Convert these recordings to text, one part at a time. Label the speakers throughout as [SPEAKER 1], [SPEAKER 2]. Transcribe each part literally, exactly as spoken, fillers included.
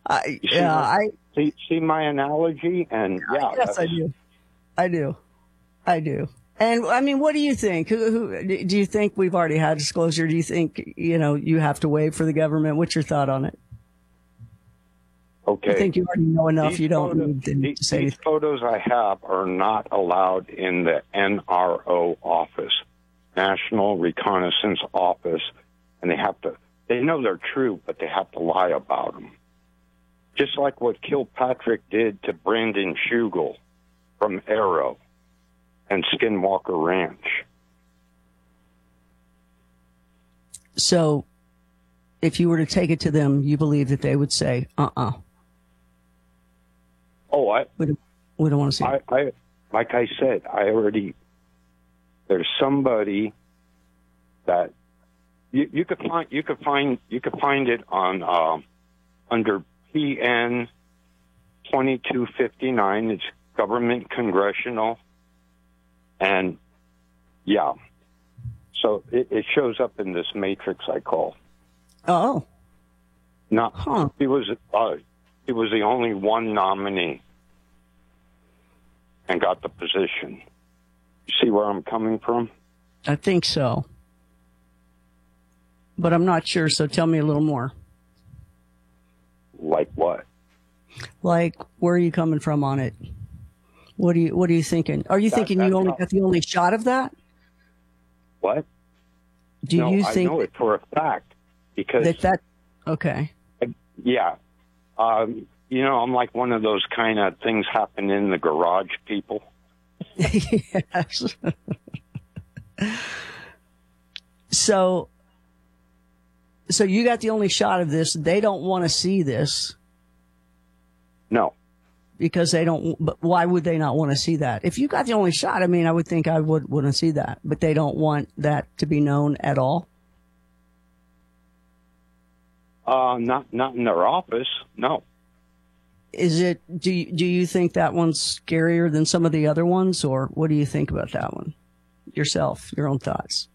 [SPEAKER 1] I,
[SPEAKER 2] You
[SPEAKER 1] yeah,
[SPEAKER 2] my,
[SPEAKER 1] I
[SPEAKER 2] see, see my analogy, and yeah,
[SPEAKER 1] yes, I do. I do. I do. And I mean, what do you think? Who, who, do you think we've already had disclosure? Do you think, you know, you have to wait for the government? What's your thought on it?
[SPEAKER 2] Okay.
[SPEAKER 1] I think you already know enough.
[SPEAKER 2] These
[SPEAKER 1] you don't
[SPEAKER 2] photos,
[SPEAKER 1] need to,
[SPEAKER 2] these,
[SPEAKER 1] to say
[SPEAKER 2] these
[SPEAKER 1] anything.
[SPEAKER 2] photos I have are not allowed in the N R O office, National Reconnaissance Office, and they have to, they know they're true, but they have to lie about them. Just like what Kilpatrick did to Brandon Shugel from Arrow and Skinwalker Ranch.
[SPEAKER 1] So if you were to take it to them, you believe that they would say, uh-uh.
[SPEAKER 2] Oh, I
[SPEAKER 1] we don't, we don't want to see
[SPEAKER 2] I,
[SPEAKER 1] it.
[SPEAKER 2] I, like I said, I already, there's somebody that you, you could find, you could find, you could find it on, um, under P N twenty-two fifty-nine. It's government congressional. And yeah, so it, it shows up in this matrix I call.
[SPEAKER 1] Oh.
[SPEAKER 2] Not,
[SPEAKER 1] huh.
[SPEAKER 2] he was, uh, he was the only one nominee and got the position. You see where I'm coming from?
[SPEAKER 1] I think so. But I'm not sure, so tell me a little more.
[SPEAKER 2] Like what?
[SPEAKER 1] Like, where are you coming from on it? What are you, what are you thinking? Are you
[SPEAKER 2] That-
[SPEAKER 1] thinking
[SPEAKER 2] that's
[SPEAKER 1] you only
[SPEAKER 2] how-
[SPEAKER 1] got the only shot of that?
[SPEAKER 2] What?
[SPEAKER 1] Do
[SPEAKER 2] no,
[SPEAKER 1] you
[SPEAKER 2] I
[SPEAKER 1] think
[SPEAKER 2] know it for a fact because
[SPEAKER 1] that that, okay.
[SPEAKER 2] yeah, um, you know, I'm like one of those kind of things happen in the garage people.
[SPEAKER 1] Yes. so, so you got the only shot of this. They don't want to see this
[SPEAKER 2] No,
[SPEAKER 1] because they don't, but why would they not want to see that? If you got the only shot, I mean, I would think I would, wouldn't see that, but they don't want that to be known at all.
[SPEAKER 2] uh, not not in their office. No,
[SPEAKER 1] Is it, do you, do you think that one's scarier than some of the other ones, or what do you think about that one yourself, your own thoughts?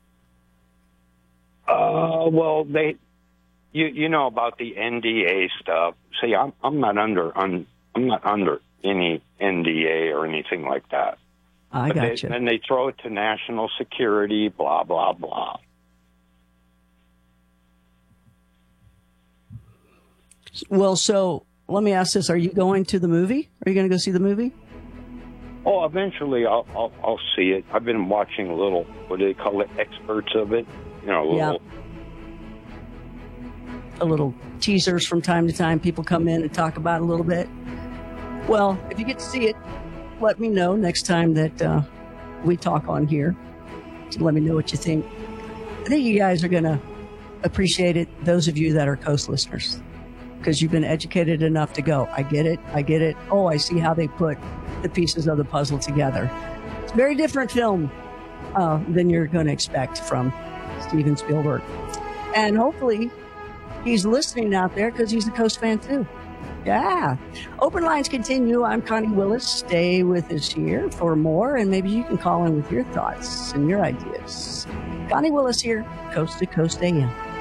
[SPEAKER 2] uh, well, they, you you know about the N D A stuff. See, I'm I'm not under un, I'm not under any N D A or anything like that.
[SPEAKER 1] I
[SPEAKER 2] But
[SPEAKER 1] got
[SPEAKER 2] they,
[SPEAKER 1] you.
[SPEAKER 2] and they throw it to national security, blah blah blah.
[SPEAKER 1] Well, so let me ask this. Are you going to the movie? Are you going to go see the movie?
[SPEAKER 2] Oh, eventually I'll, I'll I'll see it. I've been watching a little, what do they call it, experts of it? You know, a little.
[SPEAKER 1] Yeah. A little teasers from time to time. People come in and talk about it a little bit. Well, if you get to see it, let me know next time that uh, we talk on here. So let me know what you think. I think you guys are going to appreciate it, those of you that are Coast listeners, because you've been educated enough to go, I get it, I get it. Oh, I see how they put the pieces of the puzzle together. It's a very different film uh, than you're going to expect from Steven Spielberg. And hopefully he's listening out there because he's a Coast fan too. Yeah. Open lines continue. I'm Connie Willis. Stay with us here for more, and maybe you can call in with your thoughts and your ideas. Connie Willis here, Coast to Coast A M.